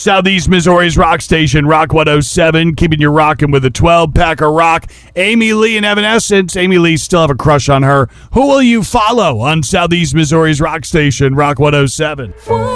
Southeast Missouri's rock station, Rock 107, keeping you rocking with the 12-pack of rock. Amy Lee and Evanescence. Amy Lee still have a crush on her. Who will you follow on Southeast Missouri's rock station, Rock 107?